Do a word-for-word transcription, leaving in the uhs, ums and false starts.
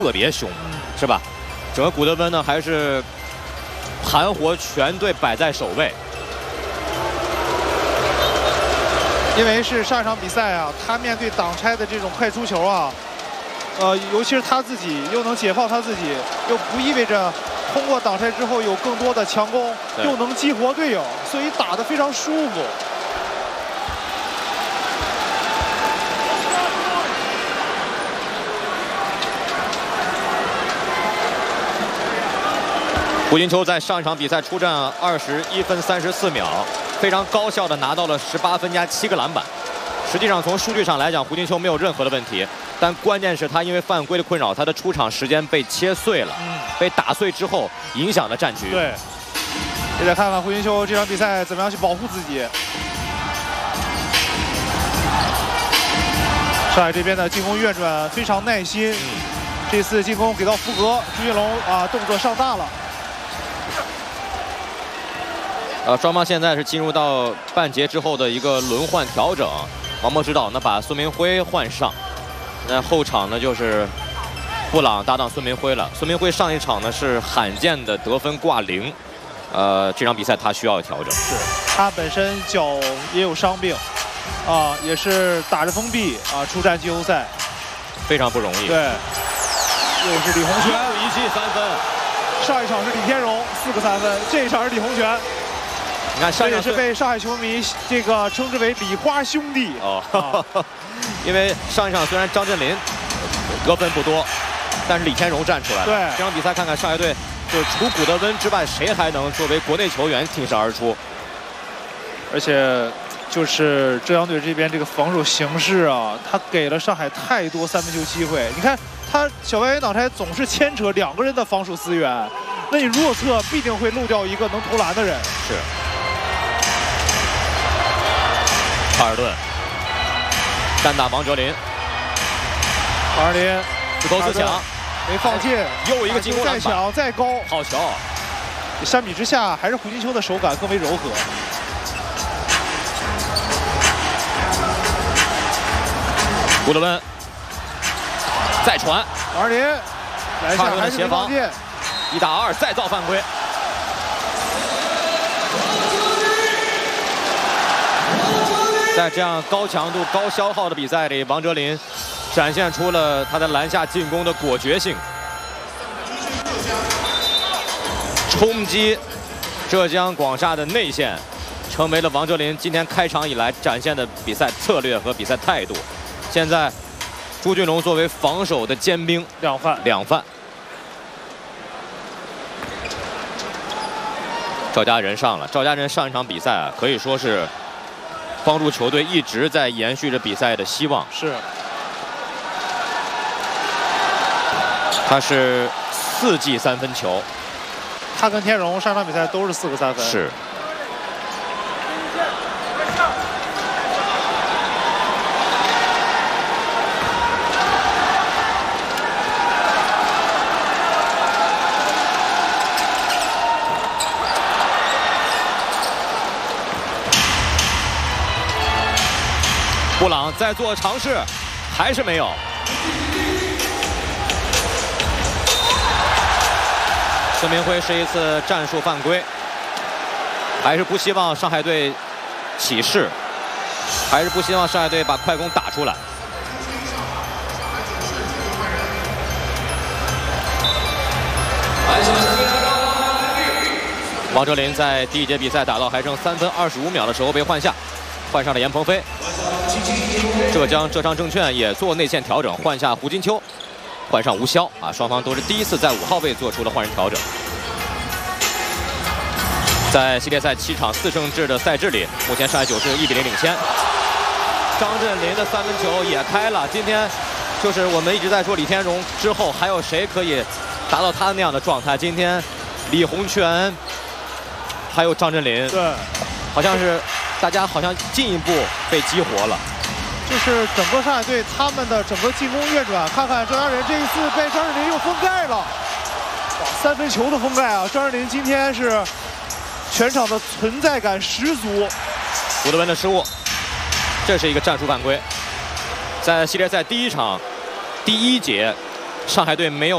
特别凶，是吧？整个古德温呢还是盘活全队摆在首位。 因为是上一场比赛啊，他面对挡拆的这种快出球啊，呃，尤其是他自己又能解放他自己，又不意味着通过挡拆之后有更多的强攻，又能激活队友，所以打得非常舒服。 胡金秋在上一场比赛出战二十一分三十四秒。 非常高效的拿到了十八分加七个篮板。实际上从数据上来讲，胡金秋没有任何的问题，但关键是他因为犯规的困扰，他的出场时间被切碎了，嗯、被打碎之后影响了战局。 对，也得看看胡金秋这场比赛怎么样去保护自己。上海这边的进攻运转非常耐心，嗯、这次进攻给到福格，朱云龙啊动作上大了。 呃，双方现在是进入到半节之后的一个轮换调整。王墨指导呢把孙明辉换上，那后场呢就是布朗搭档孙明辉了。孙明辉上一场呢是罕见的得分挂零，呃，这场比赛他需要调整。 是他本身脚也有伤病，啊，也是打着封闭啊出战季后赛， 非常不容易。 对，又是李洪权一记三分。 上一场是李天荣四个三分，这一场是李洪权。 你看，上这也是被上海球迷这个称之为“李花兄弟”哦， 啊、因为上一场虽然张镇麟得分不多，但是李天荣站出来了。 对， 这场比赛看看上海队，就是除古德温之外，谁还能作为国内球员挺身而出？ 而且就是浙江队这边这个防守形势啊，他给了上海太多三分球机会。你看他小外援挡拆总是牵扯两个人的防守资源，那你弱侧必定会漏掉一个能投篮的人。 是。 卡尔顿单打王哲林， 卡尔林自投自抢， 没放进， 又一个进攻篮板， 再抢再高， 好球！ 相比之下，还是胡金秋的手感更为柔和。 古德温再传， 卡尔林来下还是没放进， 一打二再造犯规。 在这样高强度、高消耗的比赛里，王哲林展现出了他在篮下进攻的果决性，冲击浙江广厦的内线，成为了王哲林今天开场以来展现的比赛策略和比赛态度。现在，朱俊龙作为防守的尖兵， 两犯两犯。赵家人上了，赵家人上一场比赛啊，可以说是。 帮助球队一直在延续着比赛的希望。 是， 他是四记三分球， 他跟天荣上场比赛都是四个三分。 是。布朗在做尝试，还是没有。孙明辉是一次战术犯规，还是不希望上海队起势，还是不希望上海队把快攻打出来。王哲林在第一节比赛打到还剩三分二十五秒的时候被换下。 换上了严鹏飞，浙江浙商证券也做内线调整，换下胡金秋，换上吴潇啊，双方都是第一次在五号位做出了换人调整。在系列赛七场四胜制的赛制里，目前上海九是一比零领先。张镇麟的三分球也开了，今天就是我们一直在说李天荣之后还有谁可以达到他那样的状态？今天李洪权还有张镇麟， 对， 好像是。 大家好像进一步被激活了， 就是整个上海队他们的整个进攻运转，看看浙江人这一次被张镇麟又封盖了，哇，三分球的封盖啊！张镇麟今天是全场的存在感十足。 古德温的失误，这是一个战术犯规，在系列赛第一场第一节，上海队没有。